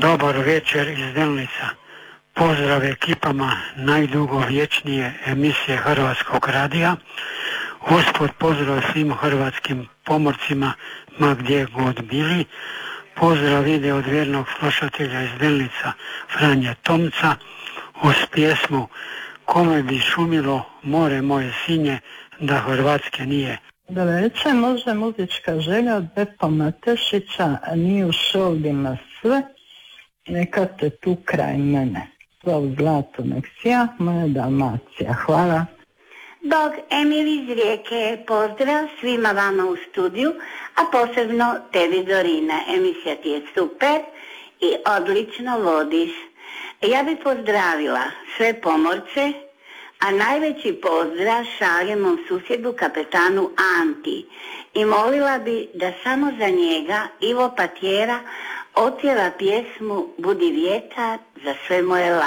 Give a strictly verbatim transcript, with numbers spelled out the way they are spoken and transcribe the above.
Dobar večer iz Delnica. Pozdrav ekipama najdugovječnije emisije Hrvatskog radija. Usput pozdrav svim hrvatskim pomorcima ma gdje god bili. Pozdrav ide od vjernog slušatelja iz Delnica Franje Tomca uz pjesmu Kome bi šumilo more moje sinje da Hrvatske nije. Dobar večer, može muzička želja od Bepa Matešića, nije u šoldima sve, neka te tu kraj mene. Zov zlato nek sija, moja Dalmacija. Hvala. Bog, Emil iz Rijeke, pozdrav svima vama u studiju, a posebno tebi Dorina. Emisija ti je super i odlično vodiš. Ja bih pozdravila sve pomorce, a najveći pozdrav šaljem mom susjedu kapetanu Anti i molila bi da samo za njega Ivo Patjera otjeva pjesmu Budi vjetar za sve moje